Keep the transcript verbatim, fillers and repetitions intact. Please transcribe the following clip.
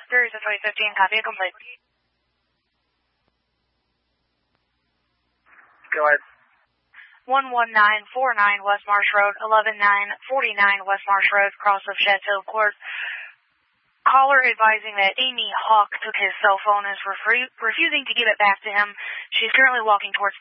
Series of twenty fifteen, copy complete. Go ahead. one one nine four nine West Marsh Road, eleven nine forty-nine West Marsh Road, cross of Chateau Court. Caller advising that Amy Hawk took his cell phone and is refu- refusing to give it back to him. She's currently walking towards